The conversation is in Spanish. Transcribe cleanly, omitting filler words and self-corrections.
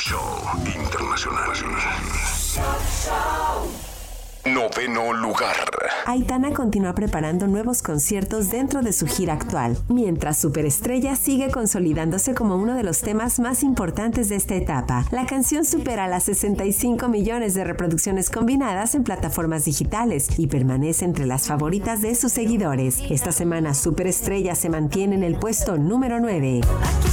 Show Internacional. Noveno lugar. Aitana continúa preparando nuevos conciertos dentro de su gira actual, mientras Superestrella sigue consolidándose como uno de los temas más importantes de esta etapa. La canción supera las 65 millones de reproducciones combinadas en plataformas digitales y permanece entre las favoritas de sus seguidores. Esta semana Superestrella se mantiene en el puesto número 9.